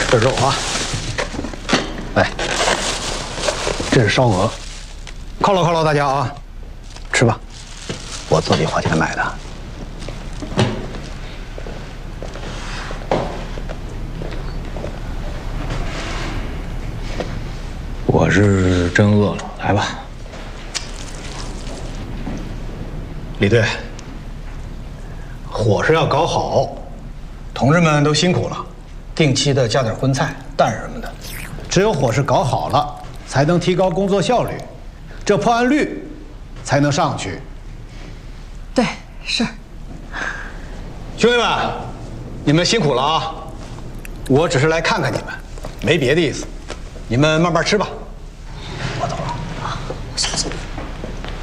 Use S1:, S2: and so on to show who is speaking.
S1: 这肉啊，来，这是烧鹅，犒劳犒劳大家啊，吃吧，我自己花钱买的。
S2: 我是真饿了，来吧。
S1: 李队，伙食要搞好，同志们都辛苦了，定期的加点荤菜、蛋什么的。只有伙食搞好了，才能提高工作效率，这破案率才能上去。
S3: 对，是。
S1: 兄弟们，你们辛苦了啊！我只是来看看你们，没别的意思。你们慢慢吃吧。